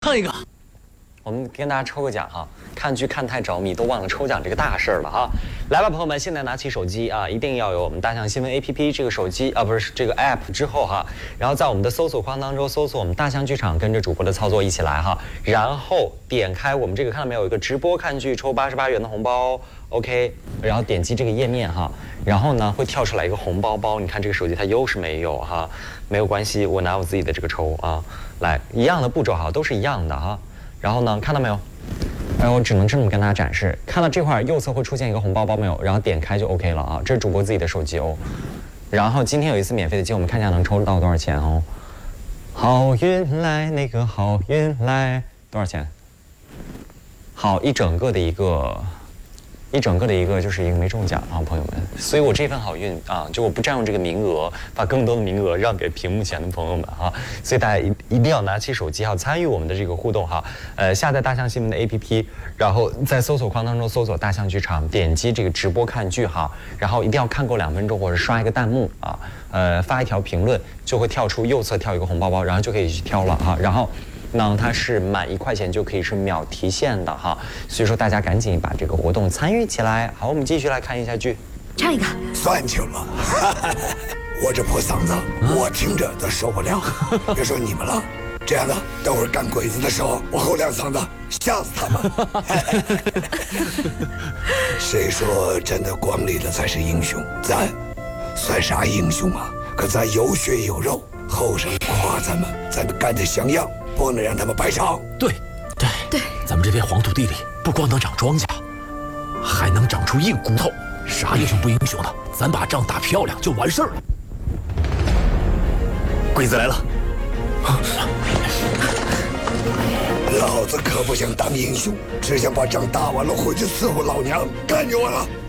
唱一个。 我们跟大家抽个奖哈，看剧看太着迷，都忘了抽奖这个大事儿了哈。来吧，朋友们，现在拿起手机啊，一定要有我们大象新闻 APP 这个手机啊，不是这个 App 之后哈，然后在我们的搜索框当中搜索我们大象剧场，跟着主播的操作一起来哈，然后点开我们这个看到没有，有一个直播看剧抽88元的红包 ，OK， 然后点击这个页面哈，然后呢会跳出来一个红包包，你看这个手机它又是没有哈，没有关系，我拿我自己的这个抽啊，来一样的步骤哈，都是一样的哈。然后呢，看到没有？我只能这么跟大家展示。看到这块右侧会出现一个红包包没有？然后点开就 OK 了啊。这是主播自己的手机哦。然后今天有一次免费的机，我们看一下能抽到多少钱哦。好运来，那个好运来，多少钱？好，一整个的一个就是一个没中奖啊，朋友们。所以我这份好运啊，就我不占用这个名额，把更多的名额让给屏幕前的朋友们哈。所以大家一定要拿起手机哈，参与我们的这个互动哈。下载大象新闻的 APP， 然后在搜索框当中搜索大象剧场，点击这个直播看剧哈，然后一定要看够2分钟或者刷一个弹幕啊，发一条评论，就会跳出右侧跳一个红包包，然后就可以去挑了哈，然后。那它是满1块钱就可以是秒提现的哈，所以说大家赶紧把这个活动参与起来。好，我们继续来看一下剧， 唱一个。 算球了，我这破嗓子，我听着都受不了。别说你们了，这样的，等会儿干鬼子的时候，我吼2嗓子，吓死他们。谁说真的光里的才是英雄？咱算啥英雄啊？可咱有血有肉，后生夸咱们干得像样。不能让他们白唱。 对，咱们这片黄土地里不光能长庄稼，还能长出硬骨头。啥英雄不英雄的，咱把仗打漂亮就完事儿了。鬼子来了！ 老子可不想当英雄，只想把仗打完了回去伺候老娘。干就完了。